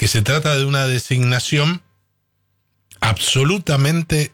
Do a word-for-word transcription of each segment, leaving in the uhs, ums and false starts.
que se trata de una designación absolutamente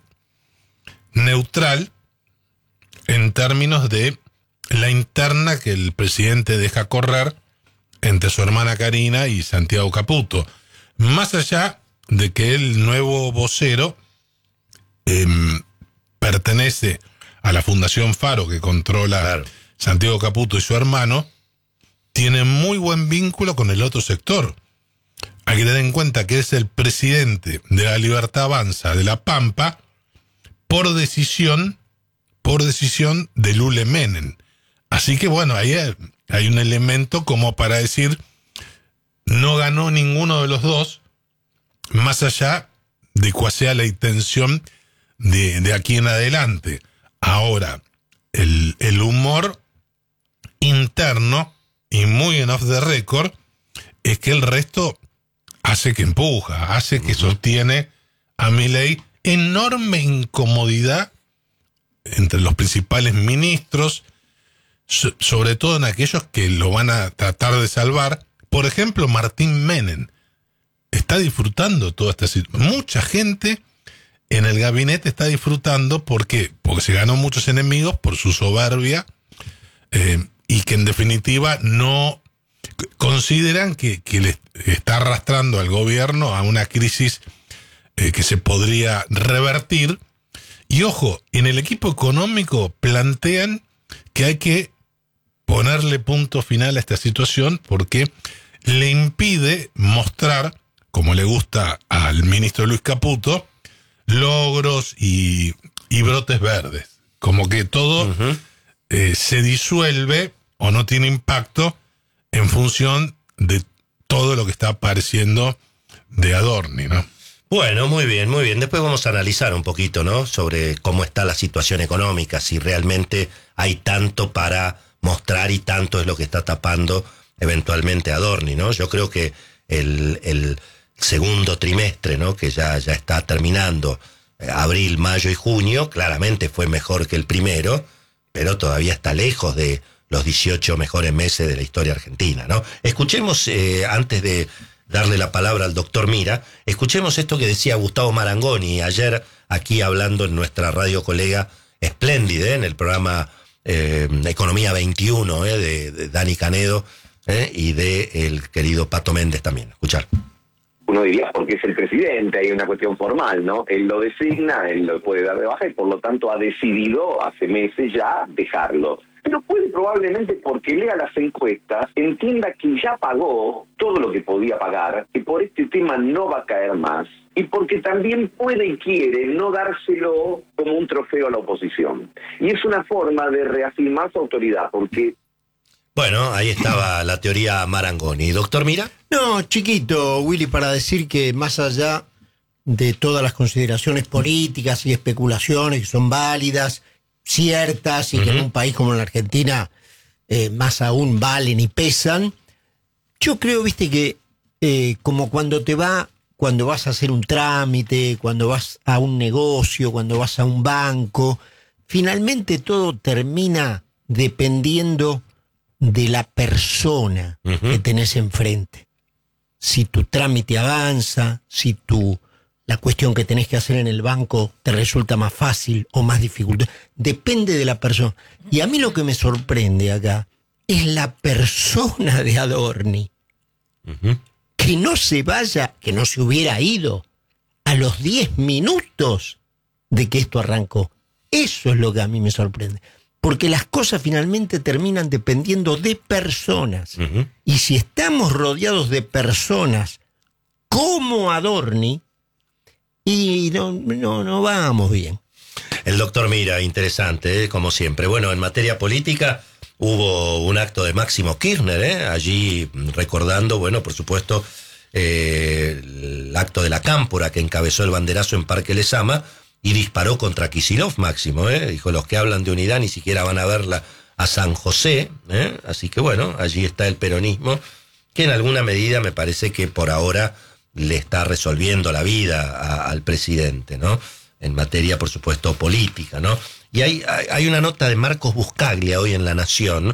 neutral en términos de la interna que el presidente deja correr entre su hermana Karina y Santiago Caputo. Más allá de que el nuevo vocero eh, pertenece a la Fundación Faro, que controla claro. Santiago Caputo y su hermano, tiene muy buen vínculo con el otro sector. Hay que tener en cuenta que es el presidente de la Libertad Avanza de La Pampa por decisión, por decisión de Lule Menem. Así que bueno, ahí hay, hay un elemento como para decir, no ganó ninguno de los dos, más allá de cuál sea la intención de, de aquí en adelante. Ahora, el, el humor interno y muy en off the record es que el resto hace que empuja, hace que sostiene a Milei. Enorme incomodidad entre los principales ministros, so, sobre todo en aquellos que lo van a tratar de salvar. Por ejemplo, Martín Menem está disfrutando toda esta situación. Mucha gente en el gabinete está disfrutando. ¿Por qué? Porque se ganó muchos enemigos por su soberbia eh, y que en definitiva no consideran que, que le está arrastrando al gobierno a una crisis eh, que se podría revertir. Y ojo, en el equipo económico plantean que hay que ponerle punto final a esta situación porque le impide mostrar, como le gusta al ministro Luis Caputo, logros y, y brotes verdes. Como que todo uh-huh. eh, se disuelve o no tiene impacto en función de todo lo que está apareciendo de Adorni, ¿no? Bueno, muy bien, muy bien. Después vamos a analizar un poquito, ¿no? Sobre cómo está la situación económica, si realmente hay tanto para mostrar y tanto es lo que está tapando eventualmente Adorni, ¿no? Yo creo que el, el segundo trimestre, ¿no? Que ya, ya está terminando, eh, abril, mayo y junio, claramente fue mejor que el primero, pero todavía está lejos de los dieciocho mejores meses de la historia argentina, ¿no? Escuchemos, eh, antes de darle la palabra al doctor Mira, escuchemos esto que decía Gustavo Marangoni ayer aquí hablando en nuestra radio colega espléndida, ¿eh? En el programa eh, Economía veintiuno, ¿eh? de, de Dani Canedo ¿eh? y de el querido Pato Méndez también. Escuchar. Uno diría porque es el presidente, hay una cuestión formal, ¿no? Él lo designa, él lo puede dar de baja y por lo tanto ha decidido hace meses ya dejarlo. Pero puede probablemente porque lea las encuestas, entienda que ya pagó todo lo que podía pagar, que por este tema no va a caer más, y porque también puede y quiere no dárselo como un trofeo a la oposición. Y es una forma de reafirmar su autoridad, porque... Bueno, ahí estaba la teoría Marangoni. ¿Doctor Mira? No, chiquito, Willy, para decir que más allá de todas las consideraciones políticas y especulaciones que son válidas, ciertas, y uh-huh. que en un país como la Argentina eh, más aún valen y pesan, yo creo, viste, que eh, como cuando te va, cuando vas a hacer un trámite, cuando vas a un negocio, cuando vas a un banco, finalmente todo termina dependiendo de la persona uh-huh. que tenés enfrente. Si tu trámite avanza, si tu la cuestión que tenés que hacer en el banco te resulta más fácil o más dificultosa, depende de la persona. Y a mí lo que me sorprende acá es la persona de Adorni, uh-huh. que no se vaya, que no se hubiera ido a los diez minutos de que esto arrancó. Eso es lo que a mí me sorprende. Porque las cosas finalmente terminan dependiendo de personas. Uh-huh. Y si estamos rodeados de personas como Adorni, y no, no, no vamos bien. El doctor Mira, interesante, ¿eh? Como siempre. Bueno, en materia política hubo un acto de Máximo Kirchner, ¿eh? Allí recordando, bueno, por supuesto, eh, el acto de la Cámpora que encabezó el banderazo en Parque Lezama y disparó contra Kicillof, Máximo, ¿eh? Dijo, los que hablan de unidad ni siquiera van a verla a San José, ¿eh? Así que bueno, allí está el peronismo, que en alguna medida me parece que por ahora le está resolviendo la vida a, al presidente, ¿no? En materia, por supuesto, política, ¿no? Y hay, hay una nota de Marcos Buscaglia hoy en La Nación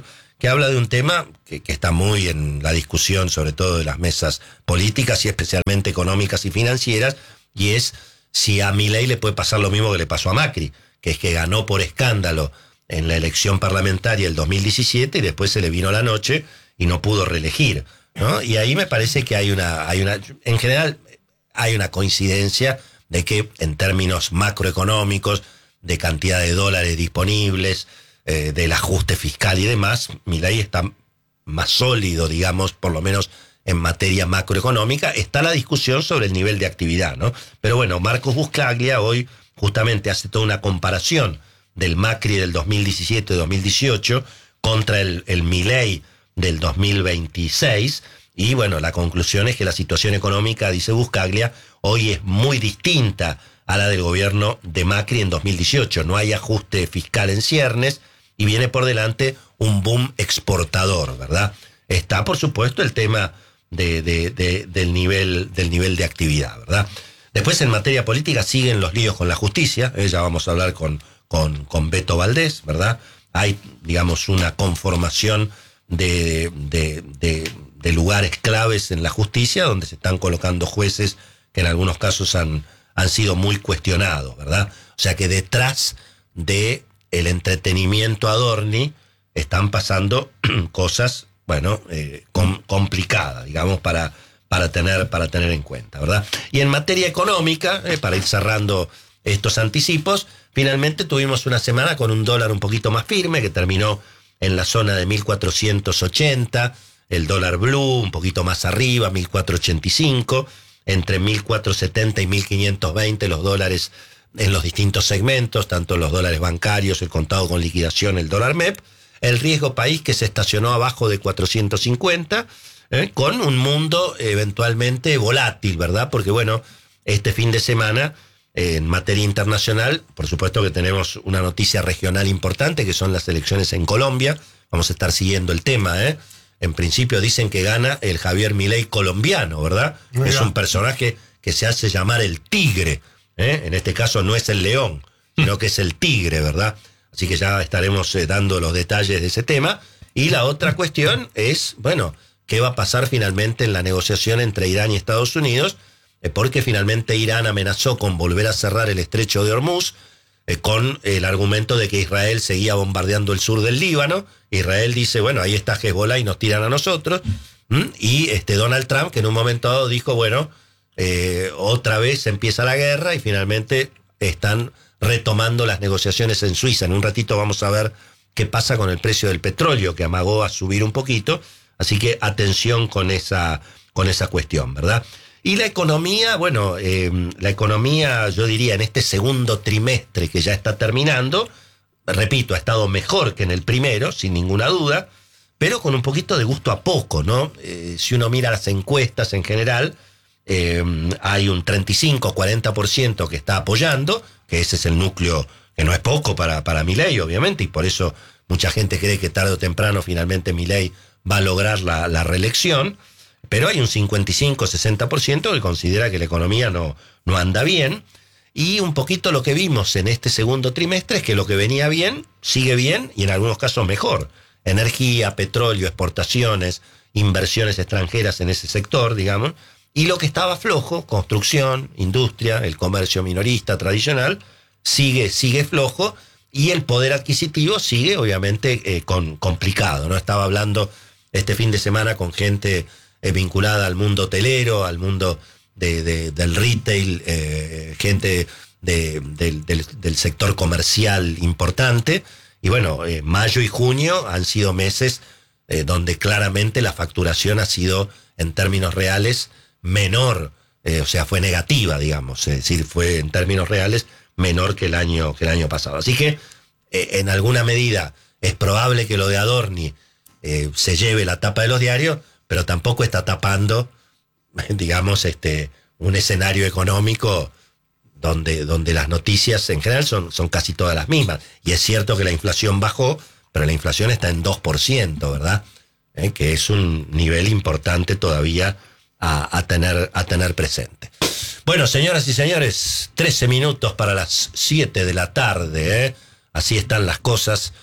que habla de un tema que, que está muy en la discusión, sobre todo de las mesas políticas y especialmente económicas y financieras, y es si a Milei le puede pasar lo mismo que le pasó a Macri, que es que ganó por escándalo en la elección parlamentaria del dos mil diecisiete y después se le vino la noche y no pudo reelegir, ¿no? Y ahí me parece que hay una, hay una, en general hay una coincidencia de que en términos macroeconómicos, de cantidad de dólares disponibles, eh, del ajuste fiscal y demás, Milei está más sólido, digamos, por lo menos en materia macroeconómica. Está la discusión sobre el nivel de actividad, ¿no? Pero bueno, Marcos Buscaglia hoy justamente hace toda una comparación del Macri del dos mil diecisiete dos mil dieciocho contra el, el Milei del dos mil veintiséis, y bueno, la conclusión es que la situación económica, dice Buscaglia, hoy es muy distinta a la del gobierno de Macri en dos mil dieciocho. No hay ajuste fiscal en ciernes y viene por delante un boom exportador, ¿verdad? Está, por supuesto, el tema de, de, de, del, nivel, del nivel de actividad, ¿verdad? Después, en materia política, siguen los líos con la justicia. Eh, ya vamos a hablar con, con, con Beto Valdés, ¿verdad? Hay, digamos, una conformación de, de, de, de lugares claves en la justicia donde se están colocando jueces que en algunos casos han, han sido muy cuestionados, ¿verdad? O sea que detrás de el entretenimiento Adorni están pasando cosas, bueno, eh, com, complicadas, digamos, para, para, tener, para tener en cuenta, ¿verdad? Y en materia económica, eh, para ir cerrando estos anticipos, finalmente tuvimos una semana con un dólar un poquito más firme, que terminó en la zona de mil cuatrocientos ochenta, el dólar blue un poquito más arriba, mil cuatrocientos ochenta y cinco, entre mil cuatrocientos setenta y mil quinientos veinte los dólares en los distintos segmentos, tanto los dólares bancarios, el contado con liquidación, el dólar M E P, el riesgo país que se estacionó abajo de cuatrocientos cincuenta, eh, con un mundo eventualmente volátil, ¿verdad? Porque bueno, este fin de semana, eh, en materia internacional, por supuesto que tenemos una noticia regional importante, que son las elecciones en Colombia. Vamos a estar siguiendo el tema, ¿eh? En principio dicen que gana el Javier Milei colombiano, ¿verdad? Mira. Es un personaje que se hace llamar el tigre, ¿eh? En este caso no es el león, sino que es el tigre, ¿verdad? Así que ya estaremos eh, dando los detalles de ese tema. Y la otra cuestión es, bueno, ¿qué va a pasar finalmente en la negociación entre Irán y Estados Unidos? Eh, porque finalmente Irán amenazó con volver a cerrar el estrecho de Hormuz, eh, con el argumento de que Israel seguía bombardeando el sur del Líbano. Israel dice, bueno, ahí está Hezbollah y nos tiran a nosotros. ¿Mm? Y este Donald Trump, que en un momento dado dijo, bueno, eh, otra vez empieza la guerra, y finalmente están retomando las negociaciones en Suiza. En un ratito vamos a ver qué pasa con el precio del petróleo, que amagó a subir un poquito. Así que atención con esa, con esa cuestión, ¿verdad? Y la economía, bueno, eh, la economía, yo diría, en este segundo trimestre que ya está terminando, repito, ha estado mejor que en el primero, sin ninguna duda, pero con un poquito de gusto a poco, ¿no? Eh, si uno mira las encuestas en general, eh, hay un treinta y cinco, cuarenta por ciento que está apoyando, que ese es el núcleo, que no es poco para, para Milei, obviamente, y por eso mucha gente cree que tarde o temprano finalmente Milei va a lograr la, la reelección. Pero hay un cincuenta y cinco, sesenta por ciento que considera que la economía no, no anda bien. Y un poquito lo que vimos en este segundo trimestre es que lo que venía bien, sigue bien y en algunos casos mejor. Energía, petróleo, exportaciones, inversiones extranjeras en ese sector, digamos. Y lo que estaba flojo, construcción, industria, el comercio minorista tradicional, sigue, sigue flojo. Y el poder adquisitivo sigue, obviamente, eh, con, complicado, ¿no? Estaba hablando este fin de semana con gente eh, vinculada al mundo hotelero, al mundo de, de, del retail, eh, gente de, de, del, del sector comercial importante. Y bueno, eh, mayo y junio han sido meses eh, donde claramente la facturación ha sido, en términos reales, menor, eh, o sea, fue negativa, digamos, es decir, fue en términos reales menor que el año, que el año pasado. Así que, eh, en alguna medida, es probable que lo de Adorni eh, se lleve la tapa de los diarios, pero tampoco está tapando, digamos, este, un escenario económico donde, donde las noticias en general son, son casi todas las mismas. Y es cierto que la inflación bajó, pero la inflación está en dos por ciento, ¿verdad? Eh, que es un nivel importante todavía a, a, tener, a tener presente. Bueno, señoras y señores, trece minutos para las siete de la tarde, ¿eh? Así están las cosas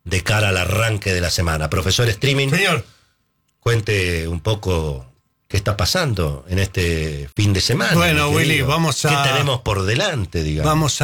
de cara al arranque de la semana. Profesor Streaming, Señor. cuente un poco qué está pasando en este fin de semana. Bueno, mi Willy, querido. vamos a- ¿Qué tenemos por delante, digamos? Vamos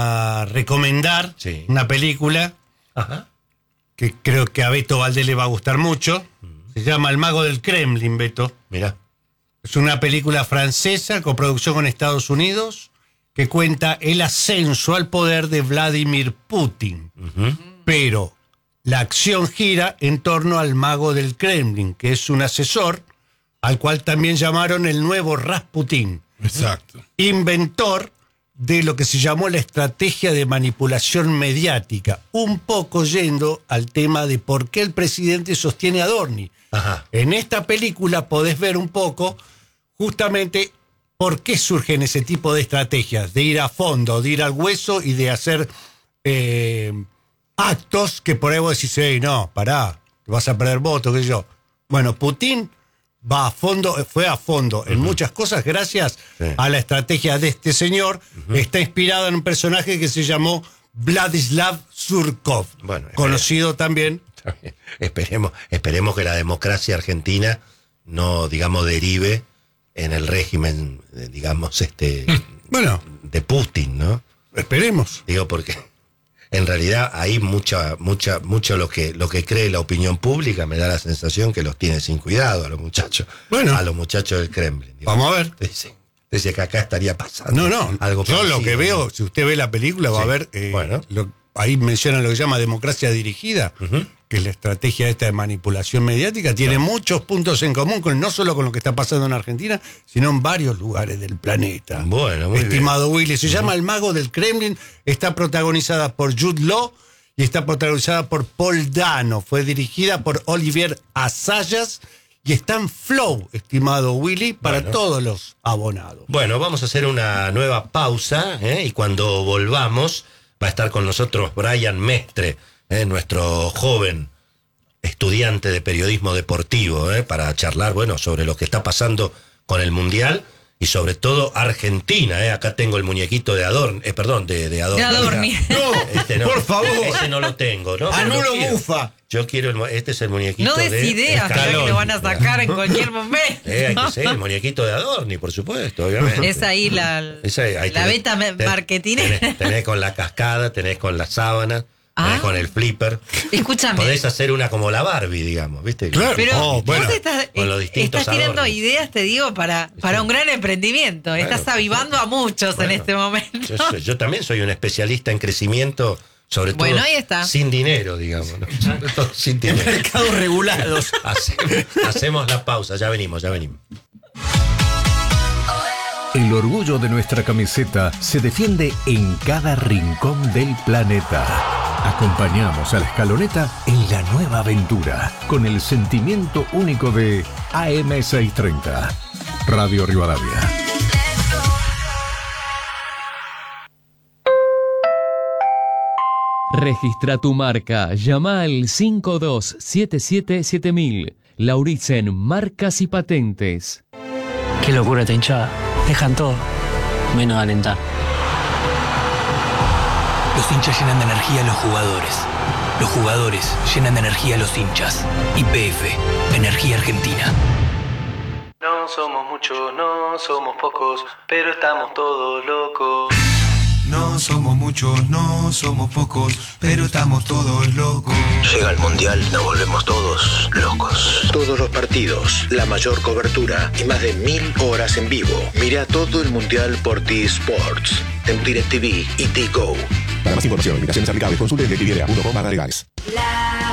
a recomendar Sí. una película Ajá. que creo que a Beto Valdés le va a gustar mucho. Se llama El Mago del Kremlin, Beto. Mirá. Es una película francesa con producción con Estados Unidos que cuenta el ascenso al poder de Vladimir Putin. Ujú. Pero la acción gira en torno al Mago del Kremlin, que es un asesor al cual también llamaron el nuevo Rasputín, Exacto. inventor de lo que se llamó la estrategia de manipulación mediática, un poco yendo al tema de por qué el presidente sostiene a Adorni. Ajá. En esta película podés ver un poco justamente por qué surgen ese tipo de estrategias, de ir a fondo, de ir al hueso y de hacer eh, actos que por ahí vos decís, hey, no, pará, vas a perder votos, qué sé yo. Bueno, Putin va a fondo, fue a fondo en muchas cosas gracias Sí. a la estrategia de este señor. Está inspirado en un personaje que se llamó Vladislav Surkov, Bueno, conocido también. Está bien. Esperemos, esperemos que la democracia argentina no, digamos, derive en el régimen, eh, digamos, este Bueno, de Putin, ¿no? esperemos. Digo, porque en realidad hay mucha, mucha, mucho lo que, lo que cree la opinión pública, me da la sensación que los tiene sin cuidado a los muchachos. Bueno. A los muchachos del Kremlin. Digo. Vamos a ver. Dice, dice que acá estaría pasando. No, no. Algo Yo lo parecido, que ¿no? veo, si usted ve la película, va Sí. a ver. eh, Bueno. lo- ahí mencionan lo que se llama democracia dirigida, Ujú. que es la estrategia esta de manipulación mediática. Tiene muchos puntos en común, con, no solo con lo que está pasando en Argentina, sino en varios lugares del planeta. Bueno, muy Estimado Willy, se llama El Mago del Kremlin, está protagonizada por Jude Law y está protagonizada por Paul Dano. Fue dirigida por Olivier Assayas y está en Flow, estimado Willy, para Bueno. todos los abonados. Bueno, vamos a hacer una nueva pausa, ¿eh? Y cuando volvamos va a estar con nosotros Brian Mestre, ¿eh? Nuestro joven estudiante de periodismo deportivo, ¿eh? Para charlar, bueno, sobre lo que está pasando con el Mundial y sobre todo Argentina, ¿eh? Acá tengo el muñequito de Adorni, eh, perdón, de, de Adorni. De Adorni. No, este no, por favor. ese no lo tengo, ¿no? Pero Anulo lo quiero. Bufa. Yo quiero, el, mu- este es el muñequito No des de ideas, que Scaloni. lo van a sacar en cualquier momento. Eh, hay que ser el muñequito de Adorni, por supuesto, obviamente. Es ahí la, Esa, ahí la tenés- beta me- tenés- marketinera. Tenés, tenés con la cascada, tenés con la sábana, tenés Ah. con el flipper. Escúchame. Podés hacer una como la Barbie, digamos, ¿viste? Claro. Pero Oh, vos bueno, estás, con los eh, distintos estás tirando adornos. ideas, te digo, para, para un gran emprendimiento. Estás avivando a muchos Bueno, en este momento. Yo, soy- yo también soy un especialista en crecimiento, sobre todo Bueno, ahí está. sin dinero, digamos. ¿no? Sobre todo sin En dinero. mercados regulados. Hacemos, hacemos la pausa, ya venimos, ya venimos. El orgullo de nuestra camiseta se defiende en cada rincón del planeta. Acompañamos a la escaloneta en la nueva aventura, con el sentimiento único de A M seiscientos treinta. Radio Rivadavia. Registra tu marca. Llama al cinco dos siete siete siete mil. Lauritzen Marcas y Patentes. Qué locura esta hinchada. Dejan todo, menos alentar. Los hinchas llenan de energía a los jugadores. Los jugadores llenan de energía a los hinchas. Y P F, Energía Argentina. No somos muchos, no somos pocos, pero estamos todos locos. No somos muchos, no somos pocos, pero estamos todos locos. Llega el Mundial, nos volvemos todos locos. Todos los partidos, la mayor cobertura y más de mil horas en vivo. Mira todo el Mundial por T-Sports, en DirecTV y T-Go. Para más información, invitaciones aplicables, consulte en DirecTV punto com barra legales. La